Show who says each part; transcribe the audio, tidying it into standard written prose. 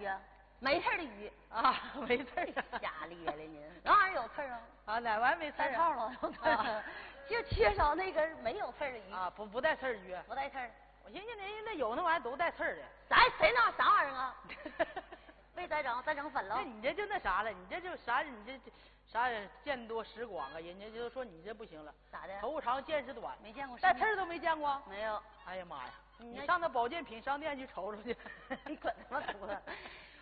Speaker 1: 鱼啊？没刺的鱼
Speaker 2: 啊，没刺儿。
Speaker 1: 瞎咧咧您，那玩意儿有刺啊？
Speaker 2: 啊，哪玩意儿没刺
Speaker 1: 三
Speaker 2: 儿啊？
Speaker 1: 套了有刺儿，就缺少那根没有刺儿的鱼
Speaker 2: 啊，不带刺儿鱼，
Speaker 1: 不带刺儿。
Speaker 2: 我寻思那有那玩意儿都带刺儿的。
Speaker 1: 谁那啥玩意儿啊？没再整粉了。
Speaker 2: 那你这就那啥了，你这就啥？你这啥见多识广啊？人家就说你这不行了。
Speaker 1: 咋的？
Speaker 2: 头发长见识短，
Speaker 1: 没见过
Speaker 2: 带刺儿都没见过。
Speaker 1: 没有。
Speaker 2: 哎呀妈呀！
Speaker 1: 你
Speaker 2: 上那保健品商店去瞅瞅去。
Speaker 1: 你滚他妈犊子！